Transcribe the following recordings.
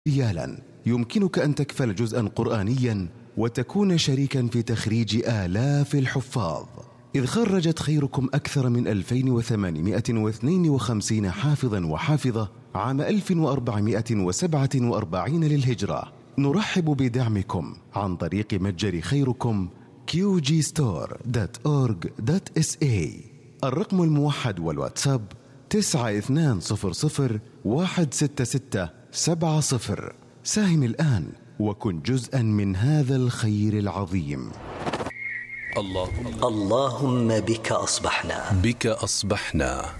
ريالا يمكنك أن تكفل جزءا قرآنيا وتكون شريكا في تخريج آلاف الحفاظ، إذ خرجت خيركم أكثر من 2852 حافظا وحافظة عام 1447 للهجرة. نرحب بدعمكم عن طريق متجر خيركم qgstore.org.sa. الرقم الموحد والواتساب 9200166770. ساهم الآن وكن جزءا من هذا الخير العظيم. اللهم بك أصبحنا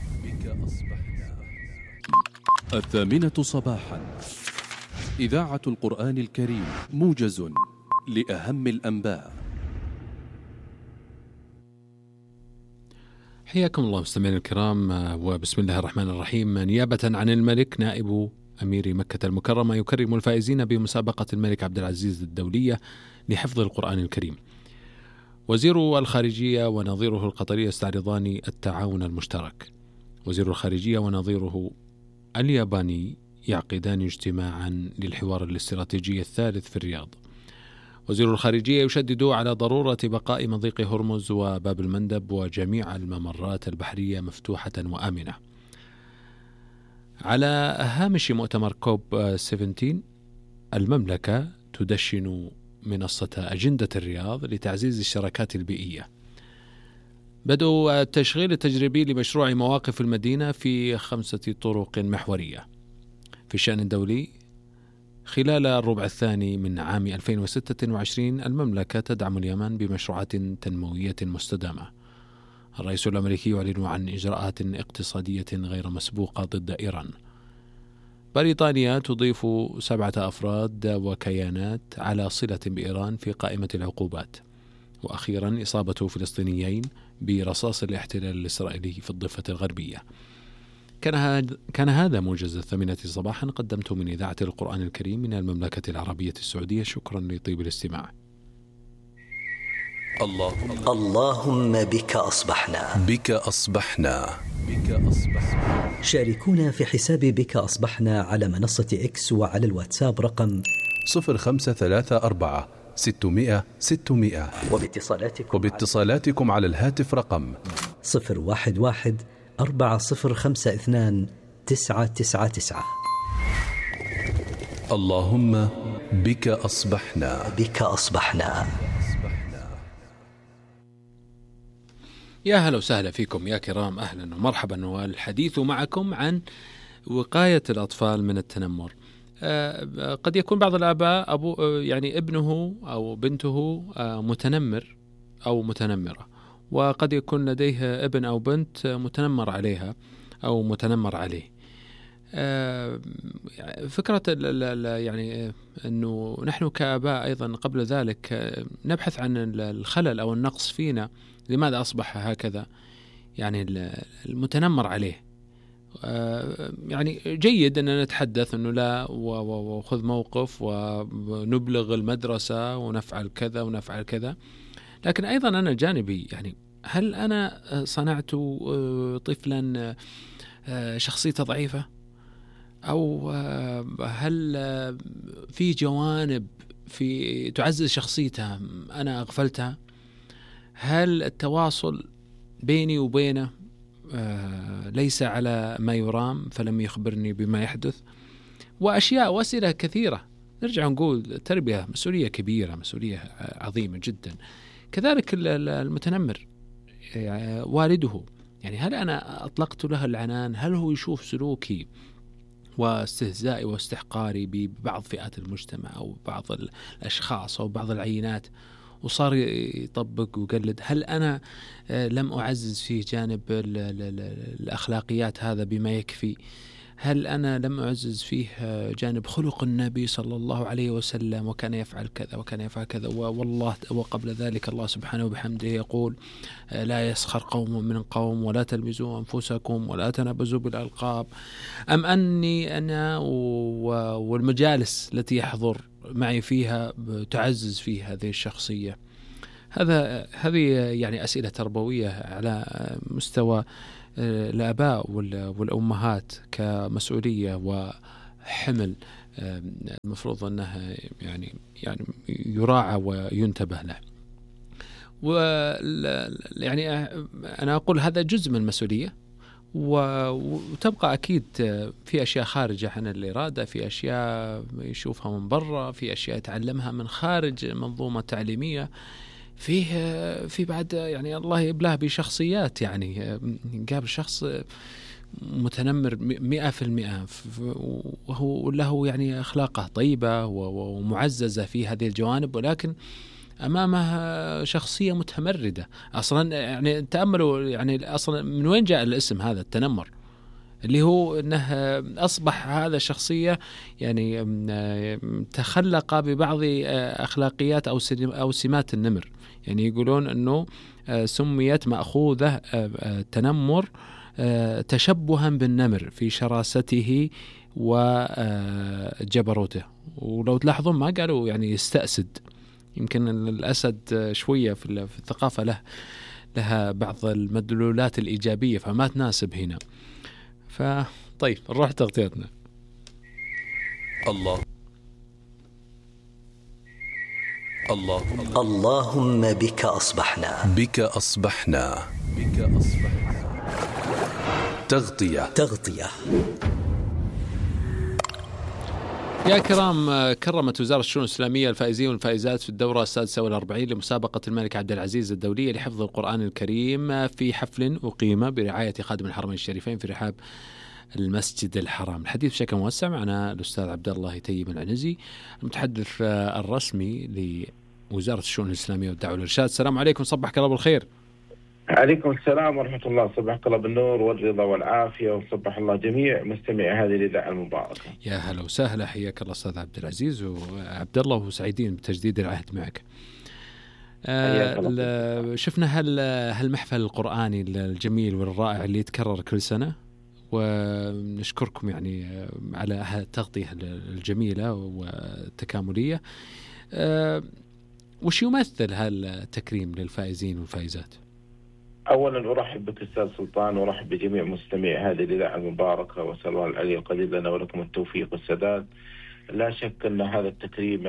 8:00 صباحا. إذاعة القرآن الكريم، موجز لأهم الأنباء. حياكم الله مستمعينا الكرام، وبسم الله الرحمن الرحيم. نيابة عن الملك، نائب أمير مكة المكرمة يكرم الفائزين بمسابقة الملك عبد العزيز الدولية لحفظ القرآن الكريم. وزير الخارجية ونظيره القطري يستعرضان التعاون المشترك. وزير الخارجية ونظيره الياباني يعقدان اجتماعا للحوار الاستراتيجي الثالث في الرياض. وزير الخارجية يشدد على ضرورة بقاء مضيق هرمز وباب المندب وجميع الممرات البحرية مفتوحة وآمنة. على هامش مؤتمر كوب 17، المملكة تدشن منصة أجندة الرياض لتعزيز الشراكات البيئية. بدء التشغيل التجريبي لمشروع مواقف المدينة في 5 طرق محورية. في الشأن الدولي، خلال الربع الثاني من عام 2026 المملكة تدعم اليمن بمشروعات تنموية مستدامة. الرئيس الأمريكي يعلن عن إجراءات اقتصادية غير مسبوقة ضد إيران. بريطانيا تضيف 7 أفراد وكيانات على صلة بإيران في قائمة العقوبات. وأخيرا، إصابة فلسطينيين برصاص الاحتلال الإسرائيلي في الضفة الغربية. كان هذا موجز 8 صباحا، قدمته من إذاعة القرآن الكريم من المملكة العربية السعودية. شكرا لطيب الاستماع. اللهم بك أصبحنا. شاركونا في حساب بك أصبحنا على منصة إكس وعلى الواتساب رقم 0534 600 600، وباتصالاتكم على الهاتف رقم 011 4052 999. اللهم بك أصبحنا. يا هلا وسهلا فيكم يا كرام، أهلا ومرحبا. والحديث معكم عن وقاية الأطفال من التنمر. قد يكون بعض الآباء يعني ابنه أو بنته متنمر أو متنمرة، وقد يكون لديه ابن أو بنت متنمر عليها أو متنمر عليه. فكرة يعني أنه نحن كآباء أيضا قبل ذلك نبحث عن الخلل أو النقص فينا. لماذا أصبح هكذا؟ يعني المتنمر عليه. يعني جيد أن نتحدث أنه لا وخذ موقف ونبلغ المدرسة ونفعل كذا ونفعل كذا، لكن أيضا أنا جانبي، يعني هل أنا صنعت طفلا شخصيته ضعيفة؟ أو هل في جوانب في تعزز شخصيتها أنا أغفلتها؟ هل التواصل بيني وبينه ليس على ما يرام فلم يخبرني بما يحدث؟ وأشياء وأسئلة كثيرة. نرجع نقول التربية مسؤولية كبيرة، مسؤولية عظيمة جدا. كذلك المتنمر، والده، يعني هل أنا أطلقت له العنان؟ هل هو يشوف سلوكي واستهزائي واستحقاري ببعض فئات المجتمع أو بعض الأشخاص أو بعض العينات وصار يطبق ويقلد؟ هل أنا لم أعزز فيه جانب الأخلاقيات هذا بما يكفي؟ هل أنا لم أعزز فيه جانب خلق النبي صلى الله عليه وسلم وكان يفعل كذا وكان يفعل كذا؟ والله وقبل ذلك الله سبحانه وبحمده يقول: لا يسخر قوم من قوم ولا تلمزوا أنفسكم ولا تنابزوا بالألقاب. أم أني أنا والمجالس التي يحضر معي فيها تعزز فيه هذه الشخصية؟ هذه يعني أسئلة تربوية على مستوى الآباء والأمهات كمسؤولية وحمل المفروض أنه يعني يراعى وينتبه له. يعني أنا أقول هذا جزء من المسؤولية، وتبقى أكيد في أشياء خارجة عن الإرادة، في أشياء يشوفها من برا، في أشياء يتعلمها من خارج المنظومة التعليمية، في بعد يعني الله يبلاه بشخصيات، يعني قابل شخص متنمر 100% وهو له يعني أخلاقه طيبة ومعززة في هذه الجوانب، ولكن أمامه شخصية متمردة أصلا. يعني تأملوا يعني أصلا من وين جاء الاسم هذا التنمر، اللي هو أنه أصبح هذا الشخصية يعني تخلق ببعض أخلاقيات أو سمات النمر. يعني يقولون أنه سميت مأخوذة تنمر تشبها بالنمر في شراسته وجبروته. ولو تلاحظون ما قالوا يعني يستأسد، يمكن الأسد شوية في الثقافة لها بعض المدلولات الإيجابية فما تناسب هنا. فطيب نروح تغطيتنا. اللهم بك أصبحنا. بك أصبحنا. تغطية. يا كرام، كرمت وزارة الشؤون الإسلامية الفائزين والفائزات في الدورة 46 لمسابقة الملك عبد العزيز الدولية لحفظ القرآن الكريم في حفل أقيم برعاية خادم الحرمين الشريفين في رحاب المسجد الحرام. الحديث بشكل موسع معنا الأستاذ عبد الله تيب العنزي، المتحدث الرسمي لوزارة الشؤون الإسلامية والدعوة والإرشاد. السلام عليكم، صبحك الله بالخير. عليكم السلام ورحمة الله، صبحك الله بالنور والرضا والعافية، وصبح الله جميع مستمعي هذه الإذاعة المباركة. يا هلا وسهلا، حياك الله أستاذ عبد العزيز وعبد الله، وسعيدين بتجديد العهد معك. شفنا هالمحفل القرآني الجميل والرائع اللي يتكرر كل سنة، ونشكركم يعني على التغطية الجميلة والتكاملية. وش يمثل هالتكريم للفائزين والفائزات؟ أولا أرحب بك أستاذ سلطان، وأرحب بجميع مستمعي هذه الإذاعة المباركة، وأسأل الله العلي القدير لنا ولكم التوفيق والسداد. لا شك أن هذا التكريم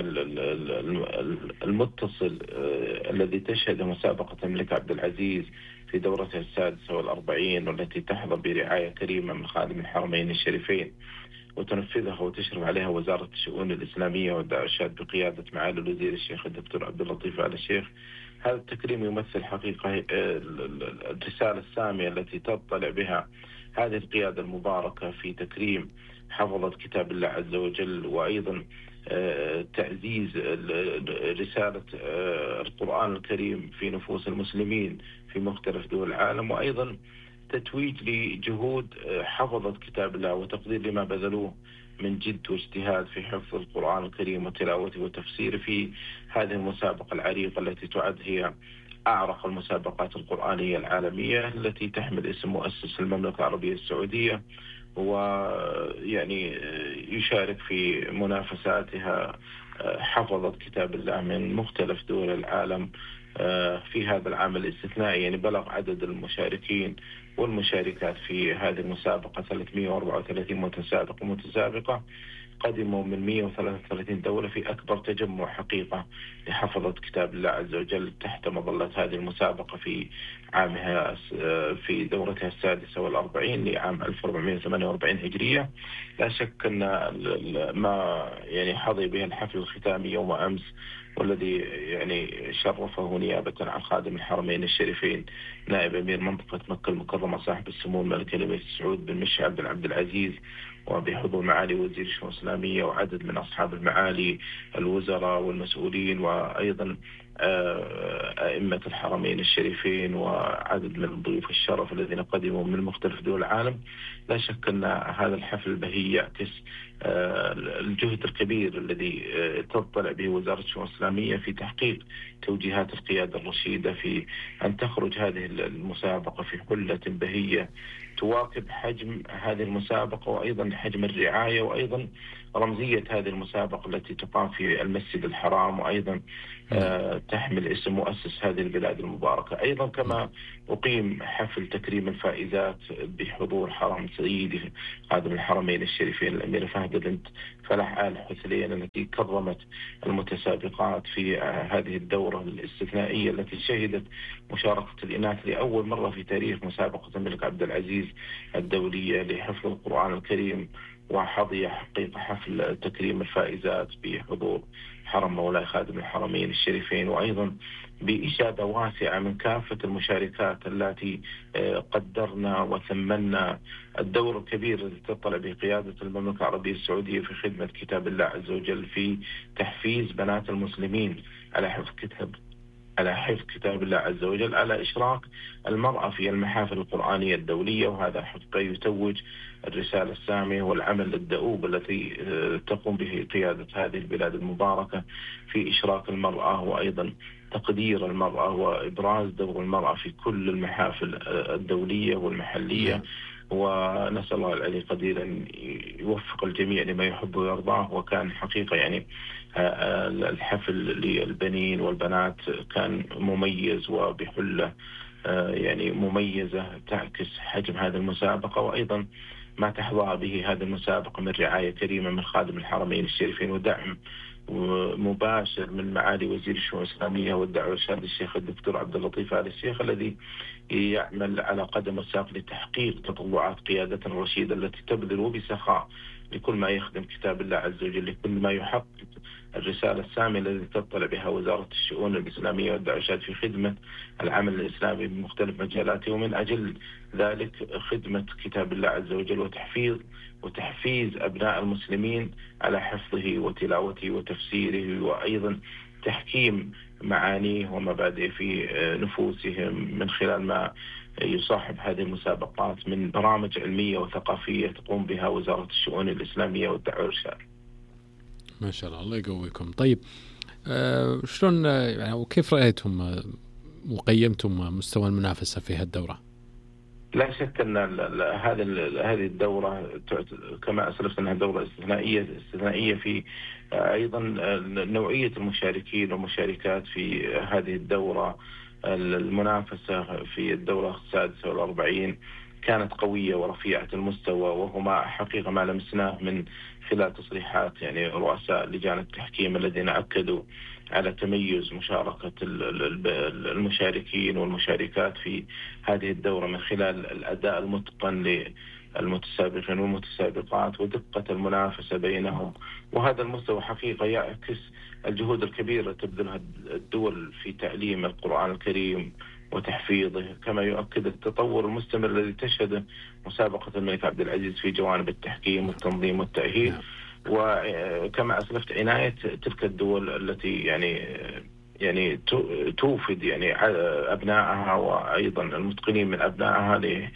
المتصل الذي تشهد مسابقة الملك عبد العزيز في دورتها 46 والتي تحظى برعاية كريمة من خادم الحرمين الشريفين، وتنفذها وتشرف عليها وزارة الشؤون الإسلامية والدعوة والإرشاد بقيادة معالي الوزير الشيخ الدكتور عبد اللطيف آل الشيخ. هذا التكريم يمثل حقيقة الرسالة السامية التي تطلع بها هذه القيادة المباركة في تكريم حفظة كتاب الله عز وجل، وأيضا تعزيز رسالة القرآن الكريم في نفوس المسلمين في مختلف دول العالم، وأيضا تتويج لجهود حفظة كتاب الله وتقدير لما بذلوه من جد واجتهاد في حفظ القرآن الكريم وتلاوته وتفسيره في هذه المسابقة العريقة التي تعد هي أعرق المسابقات القرآنية العالمية، التي تحمل اسم مؤسس المملكة العربية السعودية، ويعني يشارك في منافساتها حفظة كتاب الله من مختلف دول العالم. في هذا العام الاستثنائي يعني بلغ عدد المشاركين والمشاركات في هذه المسابقة 334 متسابق ومتسابقة قدموا من 133 دولة في أكبر تجمع حقيقة لحفظة كتاب الله عز وجل تحت مظلة هذه المسابقة في عامها في دورتها 46 لعام 1448 هجرية. لا شك أن ما يعني حظي به الحفل الختامي يوم أمس، والذي يعني شرفه نيابة عن خادم الحرمين الشريفين نائب أمير منطقة مكة المكرمة صاحب السمو الملكي لبيت سعود بن مشعل بن عبد العزيز، وبحضور معالي وزير الشؤون الإسلامية وعدد من أصحاب المعالي الوزراء والمسؤولين، وأيضا أئمة الحرمين الشريفين وعدد من ضيوف الشرف الذين قدموا من مختلف دول العالم. لا شك أن هذا الحفل البهي يعكس الجهد الكبير الذي تطلع به وزارة الشؤون الإسلامية في تحقيق توجيهات القيادة الرشيدة في أن تخرج هذه المسابقة في حلة بهية تواكب حجم هذه المسابقة وأيضا حجم الرعاية وأيضا رمزية هذه المسابقة التي تقام في المسجد الحرام، وأيضا تحمل اسم مؤسس هذه البلاد المباركة. أيضا كما أقيم حفل تكريم الفائزات بحضور حرم سيدي خادم الحرمين الشريفين الأميرة فهد بنت فلاح آل حسين التي كرمت المتسابقات في هذه الدورة الاستثنائية التي شهدت مشاركة الإناث لأول مرة في تاريخ مسابقة الملك عبد العزيز الدولية لحفظ القرآن الكريم، وحظي حقيقة حفل تكريم الفائزات بحضور حرم مولاي خادم الحرمين الشريفين، وأيضا بإشادة واسعة من كافة المشاركات التي قدرنا وثمنا الدور الكبير الذي تطلع به قيادة المملكة العربية السعودية في خدمة كتاب الله عز وجل، في تحفيز بنات المسلمين على حفظ كتاب الله عز وجل، على إشراك المرأة في المحافل القرآنية الدولية. وهذا حقيقة يتوج الرسالة السامية والعمل الدؤوب التي تقوم به قيادة هذه البلاد المباركة في إشراك المرأة وأيضا تقدير المرأة وإبراز دور المرأة في كل المحافل الدولية والمحلية. ونسأل الله العلي قدير أن يوفق الجميع لما يحب ويرضاه. وكان حقيقة يعني الحفل للبنين والبنات كان مميز وبحلة يعني مميزة تعكس حجم هذه المسابقة، وأيضا ما تحظى به هذه المسابقة من رعاية كريمة من خادم الحرمين الشريفين ودعم مباشر من معالي وزير الشؤون الإسلامية والدعوة والإرشاد الشيخ الدكتور عبد اللطيف آل الشيخ، الذي يعمل على قدم وساق لتحقيق تطلعات قيادة الرشيدة التي تبذل بسخاء لكل ما يخدم كتاب الله عز وجل، لكل ما يحقق الرسالة السامية التي تطلع بها وزارة الشؤون الإسلامية والدعوة والإرشاد في خدمة العمل الإسلامي بمختلف مجالاته، ومن أجل ذلك خدمة كتاب الله عز وجل وتحفيز أبناء المسلمين على حفظه وتلاوته وتفسيره، وأيضا تحكيم معانيه ومبادئه في نفوسهم من خلال ما يصاحب هذه المسابقات من برامج علمية وثقافية تقوم بها وزارة الشؤون الإسلامية والدعوة والإرشاد. ما شاء الله، الله يقويكم. طيب شلون يعني وكيف رأيتم وقيمتم مستوى المنافسة في هالدورة؟ لا شك أن هذه الدورة كما أسلفت أنها دورة استثنائية في أيضا نوعية المشاركين والمشاركات في هذه الدورة. المنافسة في الدورة 46 كانت قوية ورفيعة المستوى، وهو حقيقة ما لمسناه من خلال تصريحات يعني رؤساء لجان التحكيم الذين أكدوا على تميز مشاركة المشاركين والمشاركات في هذه الدورة من خلال الأداء المتقن للمتسابقين والمتسابقات ودقة المنافسة بينهم. وهذا المستوى حقيقة يعكس الجهود الكبيرة تبذلها الدول في تعليم القرآن الكريم وتحفيظه، كما يؤكد التطور المستمر الذي تشهده مسابقة الملك عبد العزيز في جوانب التحكيم والتنظيم والتأهيل. وكما أسلفت عناية تلك الدول التي يعني توفد يعني أبنائها وأيضا المتقنين من أبنائها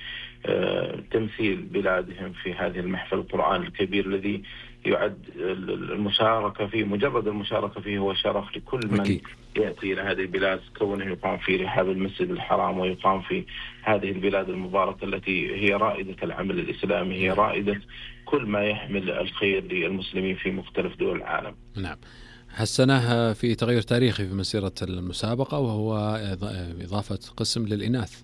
لتمثيل بلادهم في هذه المحفل القرآن الكبير الذي يعد المشاركة فيه، مجرد المشاركة فيه هو شرف لكل من يأتي إلى هذه البلاد، كونه يقام في رحاب المسجد الحرام ويقام في هذه البلاد المباركة التي هي رائدة العمل الإسلامي، هي رائدة كل ما يحمل الخير للمسلمين في مختلف دول العالم. نعم. هالسنة في تغير تاريخي في مسيرة المسابقة وهو إضافة قسم للإناث.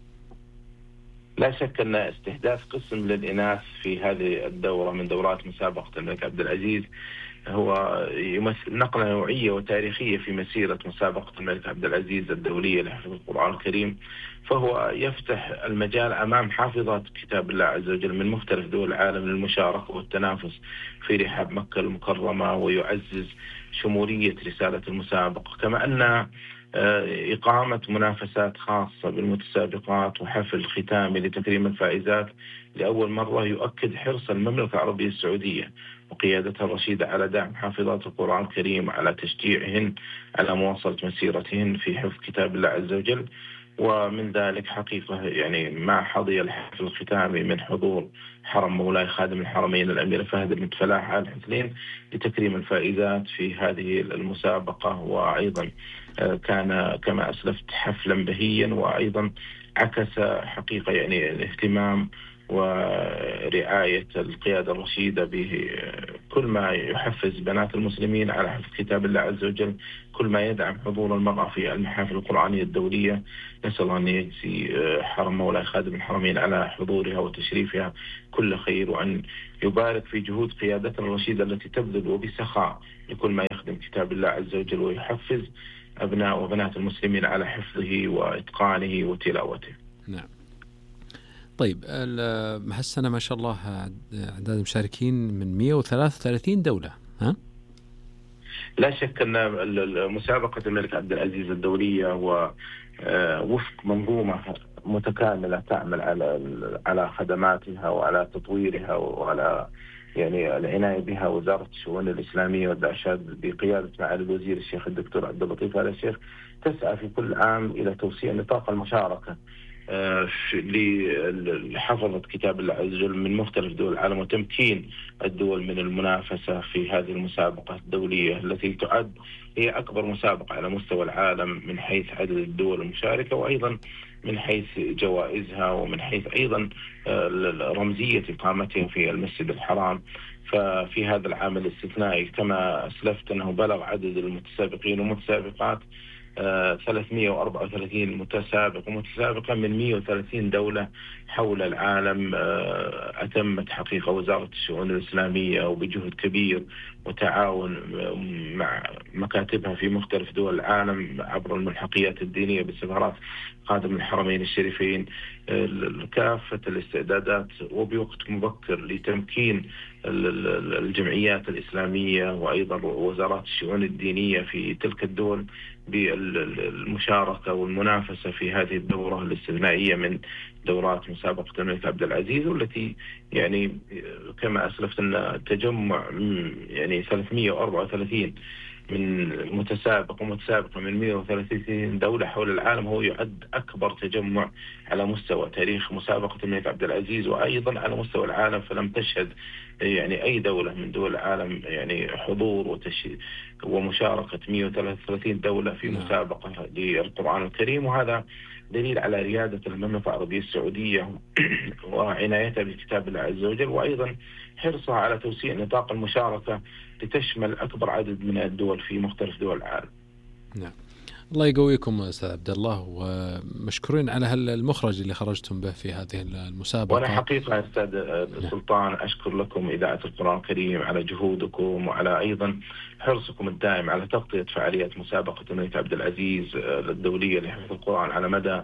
لا شك أن استحداث قسم للإناث في هذه الدورة من دورات مسابقة الملك عبد العزيز هو يمثل نقلة نوعية وتاريخية في مسيرة مسابقة الملك عبد العزيز الدولية لحفظ القرآن الكريم، فهو يفتح المجال أمام حافظات كتاب الله عز وجل من مختلف دول العالم للمشاركة والتنافس في رحاب مكة المكرمة، ويعزز شمولية رسالة المسابقة. كما أن إقامة منافسات خاصة بالمتسابقات وحفل ختامي لتكريم الفائزات لأول مرة يؤكد حرص المملكة العربية السعودية وقيادتها الرشيدة على دعم حافظات القرآن الكريم وعلى تشجيعهن على مواصلة مسيرتهن في حفظ كتاب الله عز وجل. ومن ذلك حقيقة يعني ما حظي الحفل الختامي من حضور حرم مولاي خادم الحرمين الأميرة فهد بنت فلاح آل حسين لتكريم الفائزات في هذه المسابقة، وأيضا كان كما أسلفت حفلا بهيا، وأيضا عكس حقيقة يعني الاهتمام ورعاية القيادة الرشيدة بكل ما يحفز بنات المسلمين على حفظ كتاب الله عز وجل، كل ما يدعم حضور المرأة في المحافل القرآنية الدولية. نسأل الله أن يجزي حرم مولاي خادم الحرمين على حضورها وتشريفها كل خير، وأن يبارك في جهود قيادتنا الرشيدة التي تبذل وبسخاء لكل ما يخدم كتاب الله عز وجل ويحفز أبناء وبنات المسلمين على حفظه وإتقانه وتلاوته. نعم. طيب هالسنة ما شاء الله أعداد المشاركين من 133 دولة، ها؟ لا شك أن مسابقة الملك عبد العزيز الدولية ووفق منظومة متكاملة تعمل على خدماتها وعلى تطويرها وعلى يعني العناية بها وزارة الشؤون الإسلامية والإرشاد بقيادة معالي الوزير الشيخ الدكتور عبد اللطيف آل الشيخ، تسعى في كل عام إلى توسيع نطاق المشاركة لحفظة كتاب الله عز وجل من مختلف دول العالم، وتمكين الدول من المنافسة في هذه المسابقة الدولية التي تعد هي أكبر مسابقة على مستوى العالم من حيث عدد الدول المشاركة، وأيضا من حيث جوائزها، ومن حيث أيضا رمزية إقامتها في المسجد الحرام. ففي هذا العام الاستثنائي كما أسلفت أنه بلغ عدد المتسابقين والمتسابقات 334 متسابق ومتسابقة من 130 دولة حول العالم. أتمت حقيقة وزارة الشؤون الإسلامية وبجهد كبير وتعاون مع مكاتبها في مختلف دول العالم عبر الملحقيات الدينية بسفارات خادم الحرمين الشريفين كافة الاستعدادات وبوقت مبكر لتمكين الجمعيات الإسلامية وأيضا وزارات الشؤون الدينية في تلك الدول بالمشاركة والمنافسة في هذه الدورة الاستثنائية من دورات مسابقة الملك عبد العزيز، والتي يعني كما أسلفت أن تجمع يعني 334 من متسابق ومتسابقة من 130 دولة حول العالم هو يعد أكبر تجمع على مستوى تاريخ مسابقة الملك عبد العزيز، وأيضا على مستوى العالم. فلم تشهد يعني أي دولة من دول العالم يعني حضور ومشاركة 133 دولة في مسابقة للقرآن الكريم، وهذا دليل على ريادة المملكة العربية السعودية وعنايتها بكتاب الله عز وجل، وأيضا حرصها على توسيع نطاق المشاركة لتشمل أكبر عدد من الدول في مختلف دول العالم. نعم. الله يقويكم أستاذ عبد الله، ومشكورين على المخرج اللي خرجتم به في هذه المسابقة. وأنا حقيقة أستاذ سلطان أشكر لكم إذاعة القرآن الكريم على جهودكم وعلى أيضا حرصكم الدائم على تغطية فعاليات مسابقة الملك عبد العزيز الدولية لحفظ القرآن على مدى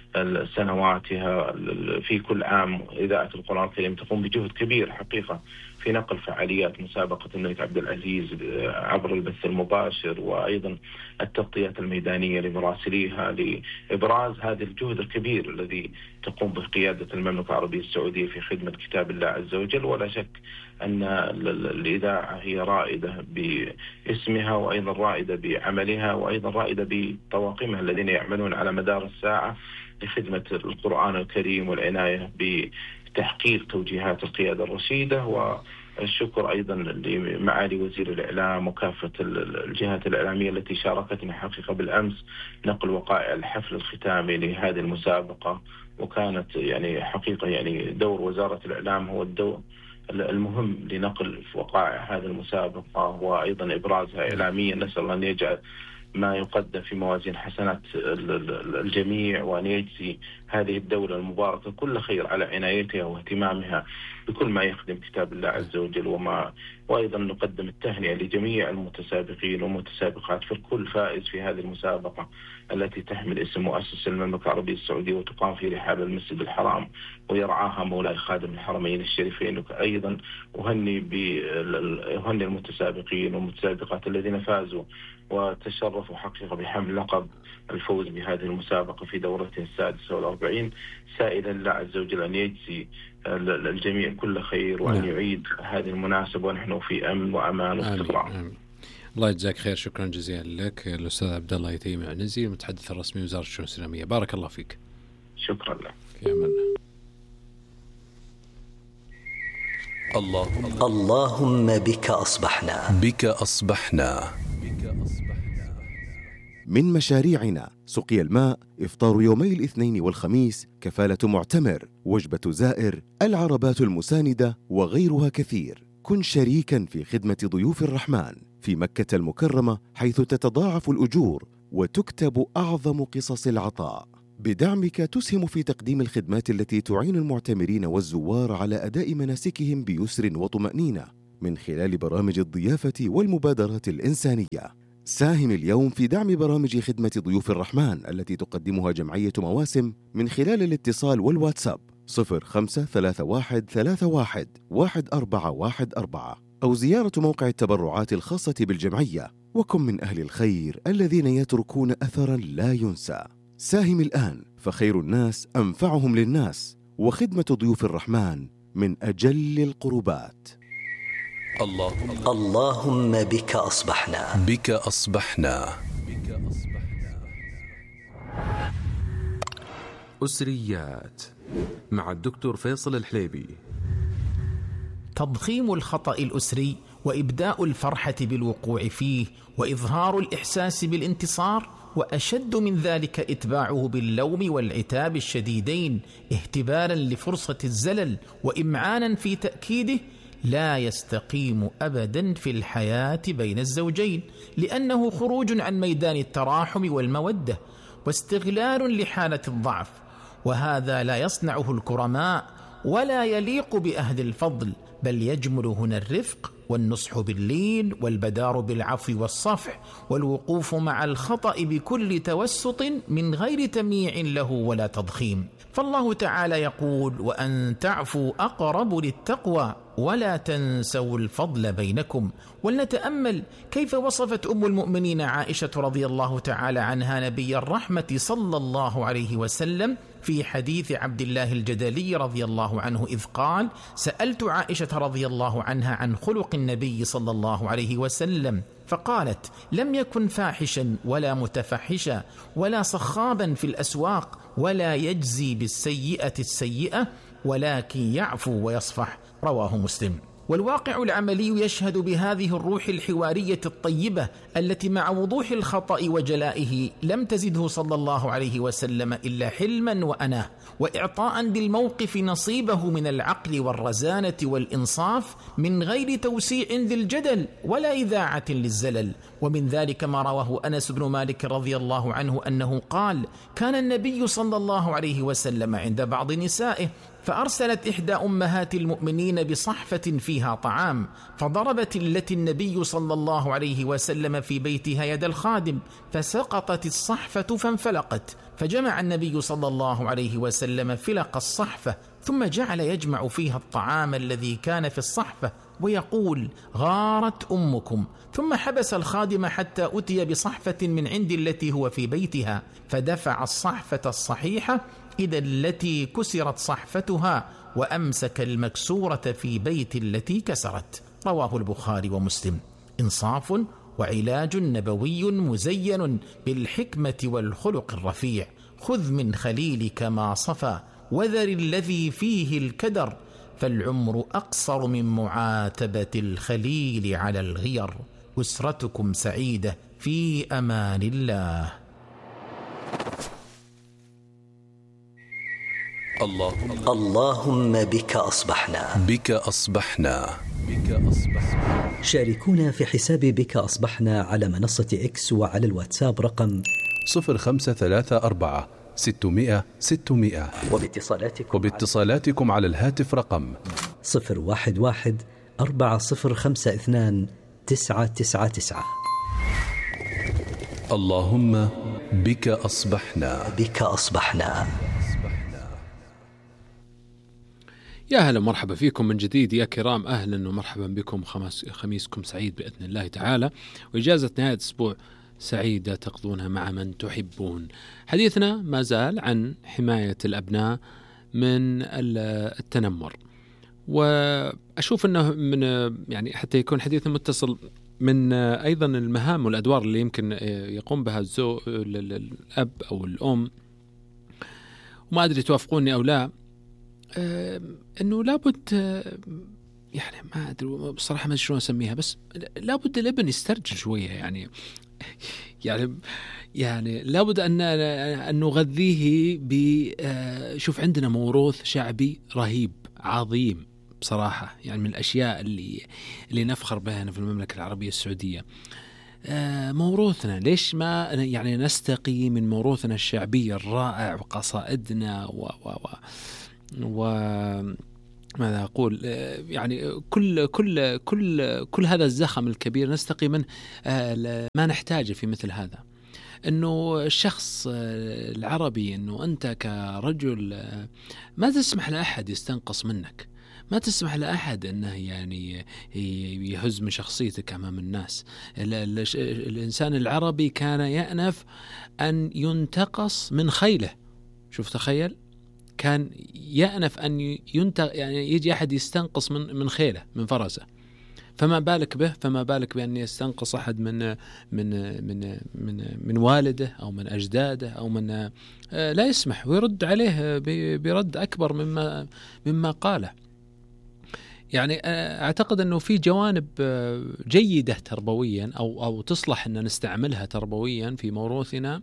سنواتها. في كل عام إذاعة القرآن الكريم تقوم بجهد كبير حقيقة في نقل فعاليات مسابقة الملك عبد العزيز عبر البث المباشر، وأيضا التغطيات الميدانية لمراسليها لإبراز هذا الجهد الكبير الذي تقوم به قيادة المملكة العربية السعودية في خدمة كتاب الله عز وجل. ولا شك أن الإذاعة هي رائدة باسمها، وأيضا رائدة بعملها، وأيضا رائدة بطواقمها الذين يعملون على مدار الساعة لخدمة القرآن الكريم والعناية بتحقيق توجيهات القيادة الرشيدة. والشكر أيضا لمعالي وزير الإعلام وكافة الجهات الإعلامية التي شاركتنا حقيقة بالأمس نقل وقائع الحفل الختامي لهذه المسابقة، وكانت يعني حقيقة يعني دور وزارة الإعلام هو الدور المهم لنقل وقائع هذه المسابقة وأيضا إبرازها إعلاميا. نسأل الله أن يجعل ما يقدم في موازين حسنات الجميع، وأن يجزي هذه الدولة المباركة كل خير على عنايتها واهتمامها بكل ما يخدم كتاب الله عز وجل. وأيضا نقدم التهنئة لجميع المتسابقين والمتسابقات في الكل فائز في هذه المسابقة التي تحمل اسم مؤسس المملكة العربية السعودية وتقام في رحاب المسجد الحرام ويرعاها مولاي خادم الحرمين الشريفين. أيضا أهني المتسابقين والمتسابقات الذين فازوا وتشرفوا حقيقة بحمل لقب الفوز بهذه المسابقة في دورته السادسة والأربعين، سائلا الله عز وجل أن يجزي الجميع كل خير وأن يعيد هذه المناسبة ونحن في أمن وأمان واستقرار. الله يجزاك خير. شكرا جزيلا لك الأستاذ عبد الله يتيم العنزي المتحدث الرسمي وزارة الشؤون الإسلامية. بارك الله فيك. شكرا لك. في أمان الله. اللهم بك أصبحنا. بك أصبحنا. من مشاريعنا سقي الماء، إفطار يومي الاثنين والخميس، كفالة معتمر، وجبة زائر، العربات المساندة وغيرها كثير. كن شريكاً في خدمة ضيوف الرحمن في مكة المكرمة، حيث تتضاعف الأجور وتكتب أعظم قصص العطاء. بدعمك تسهم في تقديم الخدمات التي تعين المعتمرين والزوار على أداء مناسكهم بيسر وطمأنينة من خلال برامج الضيافة والمبادرات الإنسانية. ساهم اليوم في دعم برامج خدمة ضيوف الرحمن التي تقدمها جمعية مواسم من خلال الاتصال والواتساب 0531311414 أو زيارة موقع التبرعات الخاصة بالجمعية. وكن من أهل الخير الذين يتركون أثراً لا ينسى. ساهم الآن، فخير الناس أنفعهم للناس، وخدمة ضيوف الرحمن من أجل القربات. اللهم بك أصبحنا. بك أصبحنا. أسريات مع الدكتور فيصل الحليبي. تضخيم الخطأ الأسري وإبداء الفرحة بالوقوع فيه وإظهار الإحساس بالانتصار، وأشد من ذلك إتباعه باللوم والعتاب الشديدين اهتباراً لفرصة الزلل وإمعاناً في تأكيده، لا يستقيم أبداً في الحياة بين الزوجين، لأنه خروج عن ميدان التراحم والمودة واستغلال لحالة الضعف، وهذا لا يصنعه الكرماء ولا يليق بأهل الفضل، بل يجمل هنا الرفق والنصح باللين والبدار بالعفو والصفح والوقوف مع الخطأ بكل توسط من غير تمييع له ولا تضخيم. فالله تعالى يقول: وأن تعفوا أقرب للتقوى ولا تنسوا الفضل بينكم. ولنتأمل كيف وصفت أم المؤمنين عائشة رضي الله تعالى عنها نبي الرحمة صلى الله عليه وسلم في حديث عبد الله الجدلي رضي الله عنه، إذ قال: سألت عائشة رضي الله عنها عن خلق النبي صلى الله عليه وسلم، فقالت: لم يكن فاحشا ولا متفحشا ولا صخابا في الأسواق ولا يجزي بالسيئة السيئة ولكن يعفو ويصفح. رواه مسلم. والواقع العملي يشهد بهذه الروح الحوارية الطيبة التي مع وضوح الخطأ وجلائه لم تزده صلى الله عليه وسلم إلا حلما وأناه، وإعطاء بالموقف نصيبه من العقل والرزانة والإنصاف من غير توسيع للجدل ولا إذاعة للزلل. ومن ذلك ما رواه أنس بن مالك رضي الله عنه أنه قال: كان النبي صلى الله عليه وسلم عند بعض نسائه، فأرسلت إحدى أمهات المؤمنين بصحفة فيها طعام، فضربت التي النبي صلى الله عليه وسلم في بيتها يد الخادم، فسقطت الصحفة فانفلقت، فجمع النبي صلى الله عليه وسلم فلق الصحفة، ثم جعل يجمع فيها الطعام الذي كان في الصحفة ويقول: غارت أمكم. ثم حبس الخادم حتى أتي بصحفة من عند التي هو في بيتها، فدفع الصحفة الصحيحة إذا التي كسرت صحفتها، وأمسك المكسورة في بيت التي كسرت. رواه البخاري ومسلم. إنصاف وعلاج نبوي مزين بالحكمة والخلق الرفيع. خذ من خليلك ما صفى وذر الذي فيه الكدر، فالعمر أقصر من معاتبة الخليل على الغير. أسرتكم سعيدة في أمان الله. اللهم بك أصبحنا. بك أصبحنا. بك أصبحنا. شاركونا في حساب بك أصبحنا على منصة إكس وعلى الواتساب رقم 0534 600 600 وباتصالاتكم على الهاتف رقم 011 4052 999. اللهم بك أصبحنا. بك أصبحنا. يا هلا مرحبا فيكم من جديد يا كرام، أهلا ومرحبا بكم. خميسكم سعيد بإذن الله تعالى، وإجازة نهاية أسبوع سعيدة تقضونها مع من تحبون. حديثنا ما زال عن حماية الأبناء من التنمر، وأشوف أنه من يعني حتى يكون حديثنا متصل من أيضا المهام والأدوار اللي يمكن يقوم بها الأب أو الأم، وما أدري توافقوني أو لا، أنه لابد يعني ما أدري بصراحة ما شلون أسميها، بس لابد الابن يسترجل شوية يعني يعني لابد أن نغذيه شوف عندنا موروث شعبي رهيب عظيم بصراحة، يعني من الأشياء اللي نفخر بها في المملكة العربية السعودية. موروثنا ليش ما يعني نستقي من موروثنا الشعبي الرائع وقصائدنا ماذا أقول، يعني كل هذا الزخم الكبير نستقي منه ما نحتاجه في مثل هذا. إنه الشخص العربي، إنه أنت كرجل ما تسمح لأحد يستنقص منك، ما تسمح لأحد أنه يعني يهز من شخصيتك أمام الناس. الإنسان العربي كان يأنف أن ينتقص من خيله. شوف تخيل، كان يأنف أن يعني يجي أحد يستنقص من خيله، من فرسه، فما بالك به، فما بالك بأن يستنقص أحد من والده أو من أجداده أو من لا يسمح، ويرد عليه برد أكبر مما قاله. يعني أعتقد أنه في جوانب جيدة تربويا أو تصلح أن نستعملها تربويا في موروثنا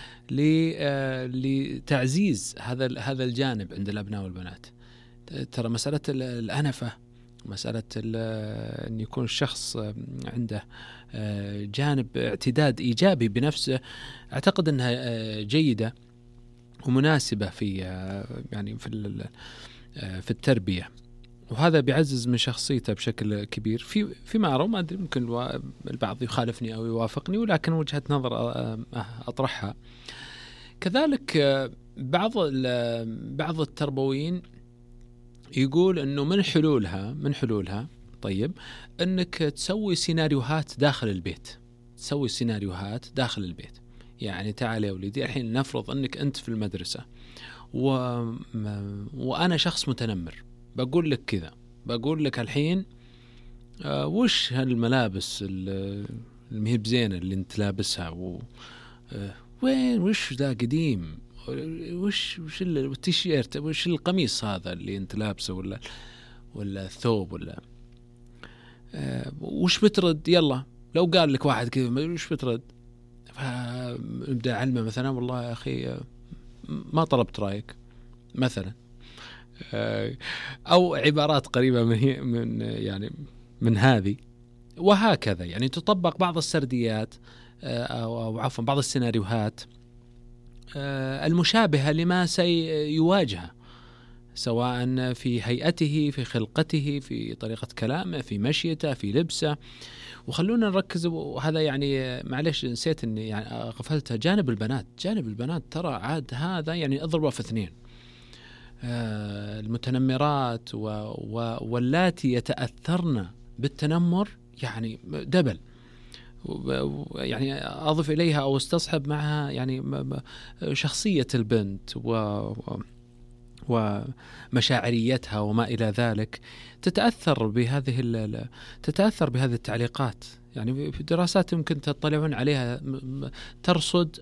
لتعزيز هذا الجانب عند الأبناء والبنات. ترى مسألة الأنفة، مسألة أن يكون الشخص عنده جانب اعتداد إيجابي بنفسه، أعتقد أنها جيدة ومناسبة في في التربية، وهذا بيعزز من شخصيته بشكل كبير. فيما أرى، ما أدري، ممكن البعض يخالفني أو يوافقني، ولكن وجهة نظر أطرحها. كذلك بعض التربويين يقول أنه من حلولها طيب أنك تسوي سيناريوهات داخل البيت. يعني تعال يا وليدي، الحين نفرض أنك أنت في المدرسة وأنا شخص متنمر، بقول لك كذا، بقول لك الحين وش هالملابس المهيب زينة اللي انت لابسها، وش ذا قديم، وش التيشيرت، وش القميص هذا اللي انت لابسه، ولا الثوب، ولا وش بترد؟ يلا لو قال لك واحد كذا وش بترد؟ فابدأ علمه مثلا، والله يا أخي ما طلبت رأيك مثلا، أو عبارات قريبة من هذه، وهكذا. يعني تطبق بعض السرديات أو عفوا بعض السيناريوهات المشابهة لما سيواجهه، سواء في هيئته، في خلقته، في طريقة كلامه، في مشيته، في لبسه. وخلونا نركز، وهذا يعني معلش نسيت أني يعني غفلتها، جانب البنات ترى عاد هذا يعني أضربه في اثنين. المتنمرات واللاتي يتأثرن بالتنمر يعني دبل، يعني أضف إليها أو استصحب معها يعني شخصية البنت ومشاعريتها وما إلى ذلك، تتأثر بهذه التعليقات. يعني في دراسات يمكن تطلعون عليها ترصد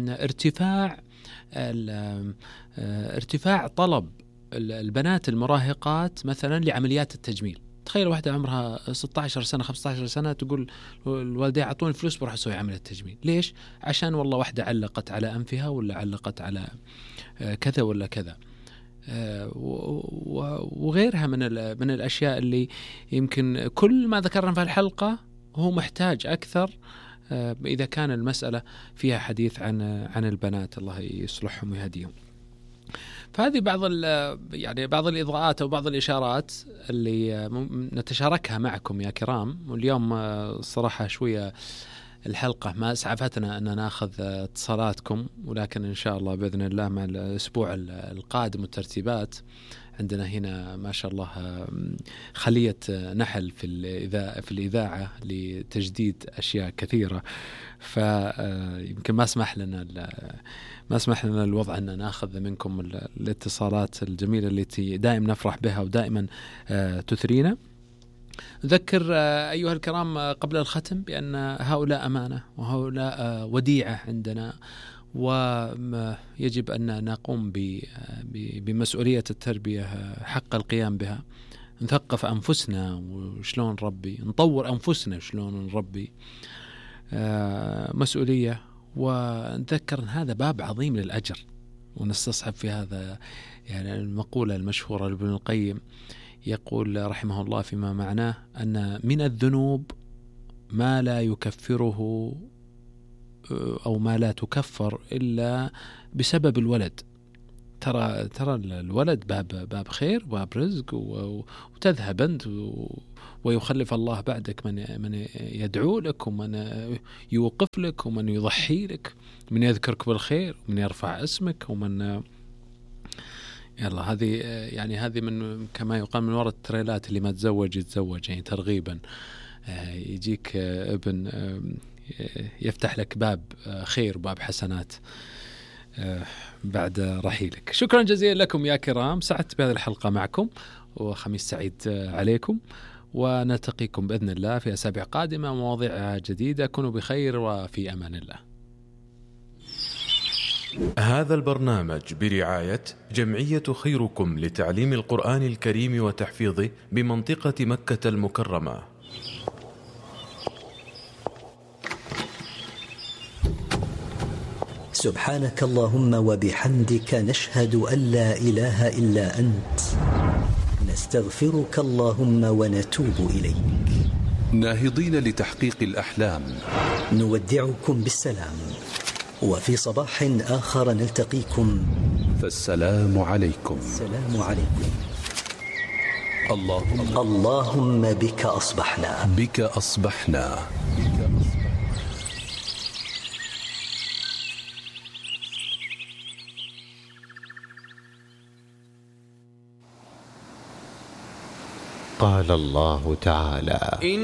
ارتفاع طلب البنات المراهقات مثلا لعمليات التجميل. تخيل واحدة عمرها 16 سنة 15 سنة تقول الوالدين أعطوني فلوس بروح أسوي عملية تجميل. ليش؟ عشان والله واحدة علقت على أنفها، ولا علقت على كذا ولا كذا، وغيرها من الأشياء اللي يمكن كل ما ذكرنا في الحلقة هو محتاج أكثر إذا كان المسألة فيها حديث عن البنات، الله يصلحهم ويهديهم. فهذه بعض الإضاءات أو بعض الإشارات اللي نتشاركها معكم يا كرام. واليوم صراحة شوية الحلقة ما أسعفتنا أن نأخذ اتصالاتكم، ولكن إن شاء الله بإذن الله مع الأسبوع القادم والترتيبات عندنا هنا ما شاء الله خلية نحل في الإذاعة لتجديد أشياء كثيرة، فيمكن ما اسمح لنا الوضع أن نأخذ منكم الاتصالات الجميلة التي دائما نفرح بها ودائما تثرينا. نذكر أيها الكرام قبل الختم بأن هؤلاء أمانة، وهؤلاء وديعة عندنا، ويجب أن نقوم بمسؤولية التربية حق القيام بها. نثقف أنفسنا وشلون نربي، نطور أنفسنا وشلون نربي، مسؤولية ونتذكر أن هذا باب عظيم للأجر، ونستصحب في هذا يعني المقولة المشهورة لابن القيم، يقول رحمه الله فيما معناه أن من الذنوب ما لا يكفره أو ما لا تكفر إلا بسبب الولد. ترى الولد باب خير وباب رزق، وتذهب أنت ويخلف الله بعدك من يدعو لك، ومن يوقف لك، ومن يضحي لك، من يذكرك بالخير، ومن يرفع اسمك، ومن يلا هذه من كما يقال من وراء التريلات اللي ما تزوج يتزوج، يعني ترغيبا يجيك ابن يفتح لك باب خير وباب حسنات بعد رحيلك. شكرا جزيلا لكم يا كرام، سعدت بهذه الحلقة معكم، وخميس سعيد عليكم، ونلتقيكم بإذن الله في أسابيع قادمة مواضيع جديدة. كونوا بخير وفي أمان الله. هذا البرنامج برعاية جمعية خيركم لتعليم القرآن الكريم وتحفيظه بمنطقة مكة المكرمة. سبحانك اللهم وبحمدك، نشهد أن لا إله إلا أنت، نستغفرك اللهم ونتوب إليك. ناهضين لتحقيق الأحلام، نودعكم بالسلام، وفي صباح آخر نلتقيكم، فالسلام عليكم. السلام عليكم. اللهم بك أصبحنا، بك أصبحنا. قال الله تعالى: